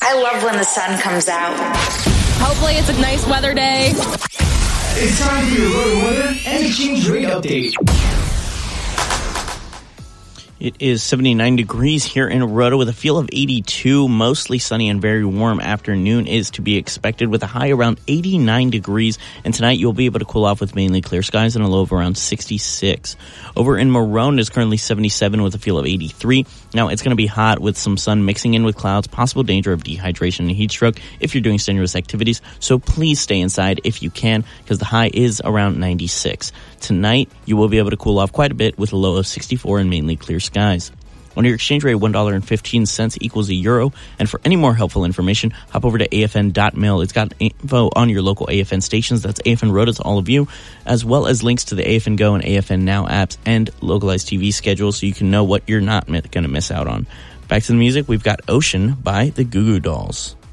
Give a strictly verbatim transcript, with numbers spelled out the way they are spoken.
I love when the sun comes out. Hopefully it's a nice weather day. It's time for your road weather and exchange rate update. It is seventy-nine degrees here in Roto with a feel of eighty-two. Mostly sunny and very warm afternoon is to be expected with a high around eighty-nine degrees. And tonight you'll be able to cool off with mainly clear skies and a low of around sixty-six. Over in Marone is currently seventy-seven with a feel of eighty-three. Now it's going to be hot with some sun mixing in with clouds, possible danger of dehydration and heat stroke if you're doing strenuous activities. So please stay inside if you can because the high is around ninety-six. Tonight you will be able to cool off quite a bit with a low of sixty-four and mainly clear skies. On your exchange rate, one dollar and fifteen cents equals a euro. And for any more helpful information, hop over to A F N dot mil. It's got info on your local A F N stations. That's A F N Roto to all of you, as well as links to the A F N Go and A F N Now apps and localized T V schedules so you can know what you're not going to miss out on. Back to the music, we've got Ocean by the Goo Goo Dolls.